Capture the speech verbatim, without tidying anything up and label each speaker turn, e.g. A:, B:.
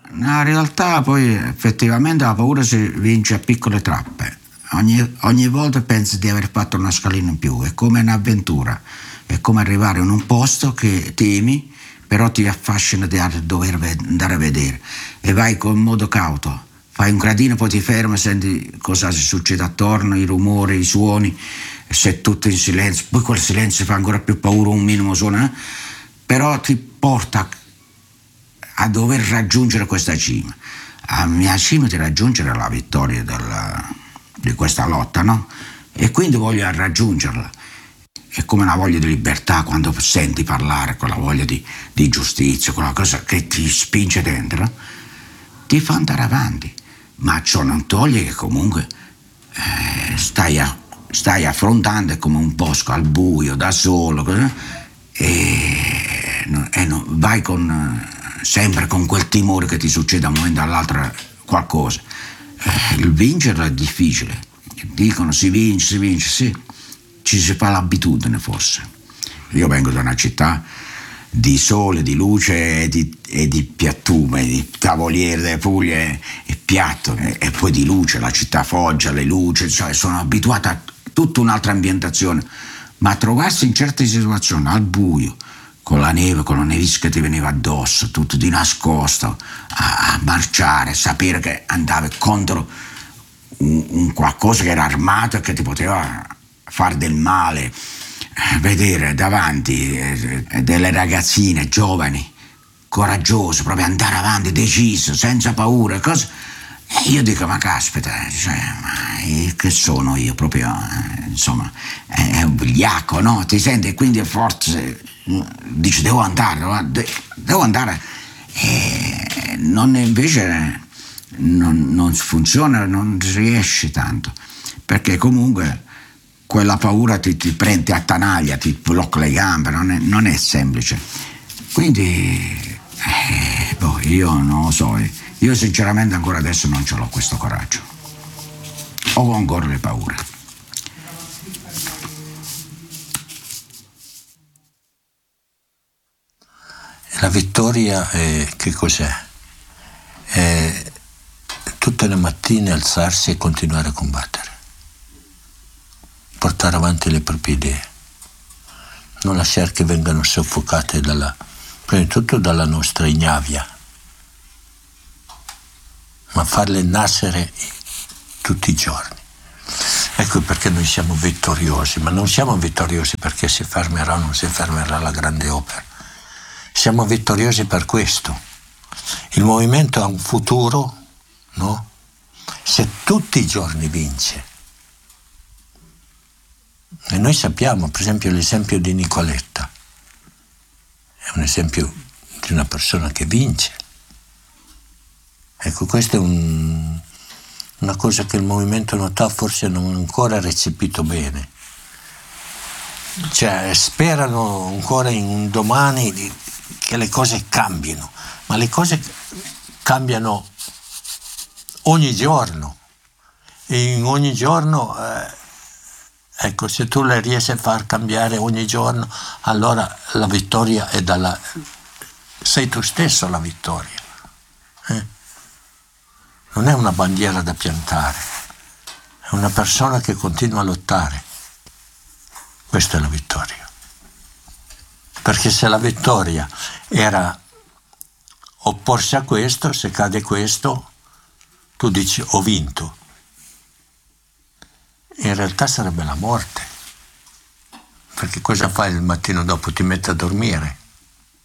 A: nella realtà poi effettivamente la paura si vince a piccole tappe. Ogni, ogni volta pensi di aver fatto una scalina in più, è come un'avventura, è come arrivare in un posto che temi, però ti affascina di dover andare a vedere, e vai con modo cauto, fai un gradino, poi ti fermi, senti cosa si succede attorno, i rumori, i suoni, sei tutto in silenzio, poi quel silenzio fa ancora più paura, un minimo suono, eh? Però ti porta a dover raggiungere questa cima. A mia cima di raggiungere la vittoria della, di questa lotta, no? E quindi voglio raggiungerla. È come una voglia di libertà quando senti parlare, quella voglia di, di giustizia, quella cosa che ti spinge dentro, ti fa andare avanti. Ma ciò non toglie che comunque eh, stai, a, stai affrontando come un bosco al buio, da solo, così, e, e no, vai con, sempre con quel timore che ti succede da un momento all'altro qualcosa. Eh, il vincerlo è difficile. Dicono si vince, si vince, sì. Ci si fa l'abitudine forse. Io vengo da una città di sole, di luce e di, e di piattume, di tavoliere, Puglie e piatto, e, e poi di luce, la città Foggia, le luci, cioè sono abituata a tutta un'altra ambientazione, ma trovarsi in certe situazioni al buio, con la neve, con la nevisca che ti veniva addosso, tutto di nascosto, a, a marciare, sapere che andavi contro un, un qualcosa che era armato e che ti poteva far del male, vedere davanti eh, delle ragazzine giovani, coraggiose, proprio andare avanti, deciso, senza paura, cose. E io dico, ma caspita, cioè, ma che sono io? Proprio, eh, insomma, è, è un vigliacco, no? Ti senti, e quindi forse dici, devo andare, devo andare. E non invece non, non funziona, non riesci tanto, perché comunque quella paura ti, ti prende a tanaglia, ti blocca le gambe, non è, non è semplice. Quindi, eh, boh, io non lo so, io sinceramente ancora adesso non ce l'ho questo coraggio. Ho ancora le paure.
B: La vittoria è, che cos'è? È tutte le mattine alzarsi e continuare a combattere. Portare avanti le proprie idee, non lasciare che vengano soffocate dalla, prima di tutto dalla nostra ignavia, ma farle nascere tutti i giorni. Ecco perché noi siamo vittoriosi, ma non siamo vittoriosi perché si fermerà o non si fermerà la grande opera. Siamo vittoriosi per questo. Il movimento ha un futuro, no? Se tutti i giorni vince. E noi sappiamo, per esempio, l'esempio di Nicoletta. È un esempio di una persona che vince. Ecco, questa è un, una cosa che il movimento Notà forse non ha ancora recepito bene. Cioè, sperano ancora in un domani di, che le cose cambino, ma le cose cambiano ogni giorno. E in ogni giorno... Eh, Ecco, se tu le riesci a far cambiare ogni giorno, allora la vittoria è dalla... sei tu stesso la vittoria. Eh? Non è una bandiera da piantare, è una persona che continua a lottare. Questa è la vittoria. Perché se la vittoria era opporsi a questo, se cade questo, tu dici ho vinto. In realtà sarebbe la morte, perché cosa fai il mattino dopo? Ti metti a dormire.